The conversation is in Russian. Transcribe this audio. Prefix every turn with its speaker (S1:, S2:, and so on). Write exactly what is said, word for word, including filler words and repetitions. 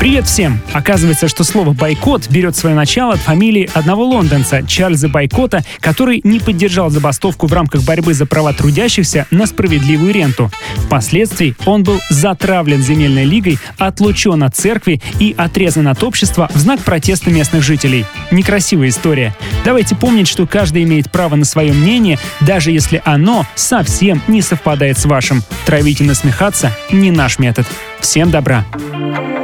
S1: Привет всем! Оказывается, что слово «бойкот» берет свое начало от фамилии одного лондонца, Чарльза Бойкота, который не поддержал забастовку в рамках борьбы за права трудящихся на справедливую ренту. Впоследствии он был затравлен земельной лигой, отлучен от церкви и отрезан от общества в знак протеста местных жителей. Некрасивая история. Давайте помнить, что каждый имеет право на свое мнение, даже если оно совсем не совпадает с вашим. Травить и насмехаться — не наш метод. Всем добра!